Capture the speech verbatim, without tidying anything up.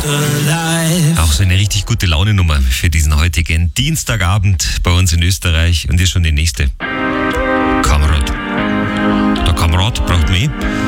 Auch so eine richtig gute Laune-Nummer für diesen heutigen Dienstagabend bei uns in Österreich und ist schon die nächste. Kamerad. Der Kamerad braucht mich.